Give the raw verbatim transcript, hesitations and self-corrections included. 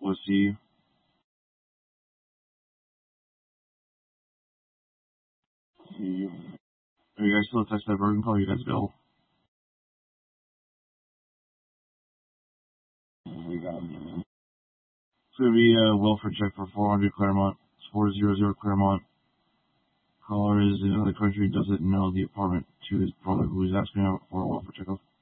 Let's see. see. Are you guys still text that Bergen call? You guys go. We got it. It's gonna be a Wilford check for four hundred Claremont. It's four hundred Claremont. Caller is in another country, doesn't know the apartment to his brother, who is asking out for a Wilford checkup.